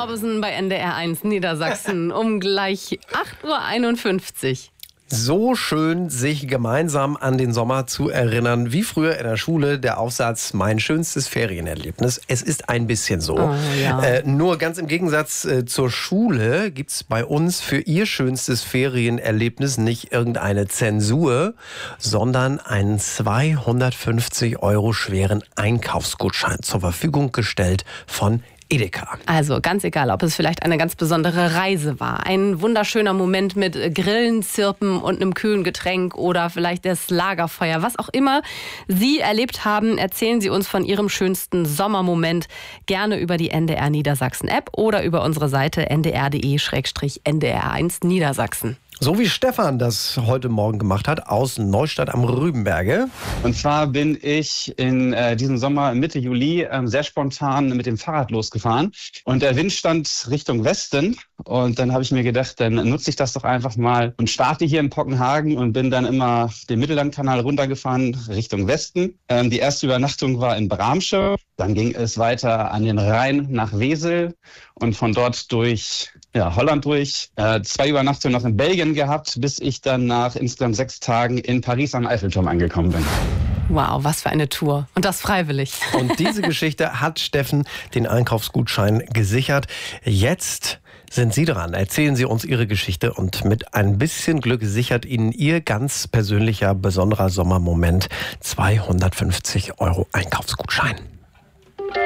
Orbison bei NDR1 Niedersachsen um gleich 8:51 Uhr. So schön, sich gemeinsam an den Sommer zu erinnern, wie früher in der Schule der Aufsatz "Mein schönstes Ferienerlebnis". Es ist ein bisschen so. Oh, ja. Nur ganz im Gegensatz zur Schule gibt's bei uns für Ihr schönstes Ferienerlebnis nicht irgendeine Zensur, sondern einen 250 € schweren Einkaufsgutschein zur Verfügung gestellt von Edeka. Also ganz egal, ob es vielleicht eine ganz besondere Reise war, ein wunderschöner Moment mit Grillen, Zirpen und einem kühlen Getränk oder vielleicht das Lagerfeuer, was auch immer Sie erlebt haben, erzählen Sie uns von Ihrem schönsten Sommermoment gerne über die NDR Niedersachsen App oder über unsere Seite ndr.de/ndr1 Niedersachsen. So wie Stefan das heute Morgen gemacht hat, aus Neustadt am Rübenberge. Und zwar bin ich in diesem Sommer Mitte Juli sehr spontan mit dem Fahrrad losgefahren. Und der Wind stand Richtung Westen. Und dann habe ich mir gedacht, dann nutze ich das doch einfach mal und starte hier in Pockenhagen und bin dann immer den Mittellandkanal runtergefahren Richtung Westen. Die erste Übernachtung war in Bramsche. Dann ging es weiter an den Rhein nach Wesel und von dort durch Holland durch. 2 Übernachtungen noch in Belgien gehabt, bis ich dann nach insgesamt 6 Tagen in Paris am Eiffelturm angekommen bin. Wow, was für eine Tour. Und das freiwillig. Und diese Geschichte hat Steffen den Einkaufsgutschein gesichert. Jetzt sind Sie dran. Erzählen Sie uns Ihre Geschichte und mit ein bisschen Glück sichert Ihnen Ihr ganz persönlicher, besonderer Sommermoment 250 € Einkaufsgutschein.